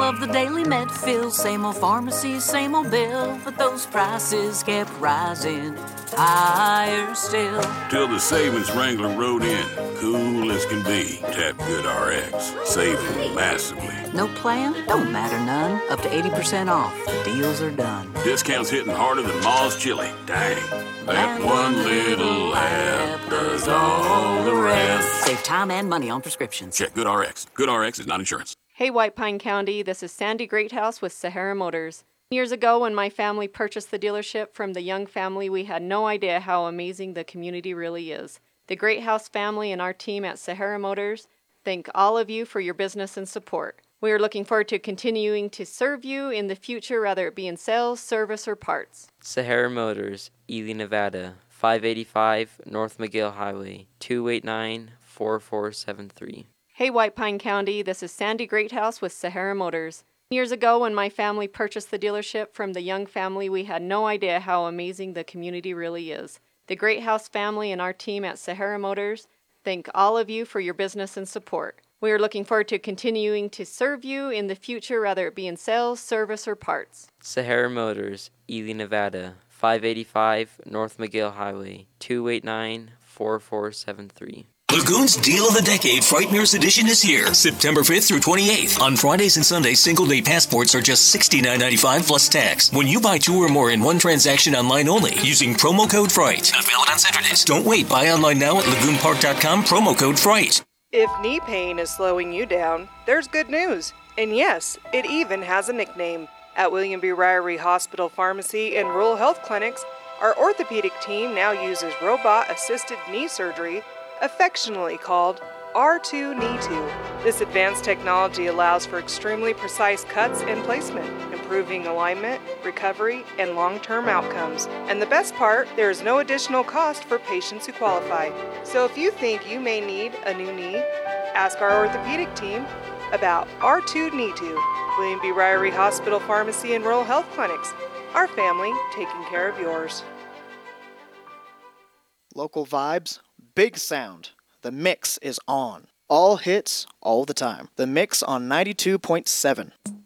of the daily med fill. Same old pharmacy, same old bill. But those prices kept rising higher still. Till the savings wrangler rode in, cool as can be. Tap GoodRx, saving massively. No plan? Don't matter none. Up to 80% off. The deals are done. Discounts hitting harder than Ma's chili. Dang. That one little app does all the rest. Save time and money on prescriptions. Check GoodRx. GoodRx is not insurance. Hey, White Pine County, this is Sandy Greathouse with Sahara Motors. Years ago, when my family purchased the dealership from the Young family, we had no idea how amazing the community really is. The Greathouse family and our team at Sahara Motors thank all of you for your business and support. We are looking forward to continuing to serve you in the future, whether it be in sales, service, or parts. Sahara Motors, Ely, Nevada, 585 North McGill Highway, 289-4473. Hey, White Pine County, this is Sandy Greathouse with Sahara Motors. Years ago, when my family purchased the dealership from the Young family, we had no idea how amazing the community really is. The Greathouse family and our team at Sahara Motors thank all of you for your business and support. We are looking forward to continuing to serve you in the future, whether it be in sales, service, or parts. Sahara Motors, Ely, Nevada, 585 North McGill Highway, 289-4473. Lagoon's Deal of the Decade Frighteners Edition is here, September 5th through 28th. On Fridays and Sundays, single-day passports are just $69.95 plus tax. When you buy 2 or more in one transaction online only, using promo code FRIGHT. Not valid on Saturdays. Don't wait. Buy online now at lagoonpark.com, promo code FRIGHT. If knee pain is slowing you down, there's good news. And yes, it even has a nickname. At William B. Ryrie Hospital Pharmacy and Rural Health Clinics, our orthopedic team now uses robot-assisted knee surgery, affectionately called R2 Knee 2. This advanced technology allows for extremely precise cuts and placement, improving alignment, recovery, and long-term outcomes. And the best part, there is no additional cost for patients who qualify. So if you think you may need a new knee, ask our orthopedic team about R2 Knee 2. William B. Ryrie Hospital Pharmacy and Rural Health Clinics. Our family taking care of yours. Local vibes, big sound. The Mix is on. All hits, all the time. The Mix on 92.7.